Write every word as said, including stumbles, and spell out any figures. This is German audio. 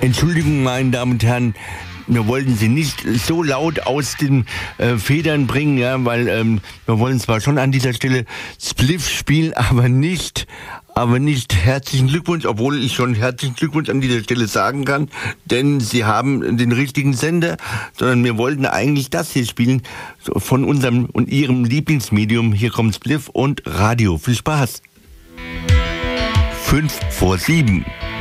Entschuldigung, meine Damen und Herren, wir wollten Sie nicht so laut aus den äh, Federn bringen, ja, weil ähm, wir wollen zwar schon an dieser Stelle Spliff spielen, aber nicht, aber nicht herzlichen Glückwunsch, obwohl ich schon herzlichen Glückwunsch an dieser Stelle sagen kann, denn Sie haben den richtigen Sender, sondern wir wollten eigentlich das hier spielen so von unserem und Ihrem Lieblingsmedium. Hier kommt Spliff und Radio. Viel Spaß. Fünf vor sieben.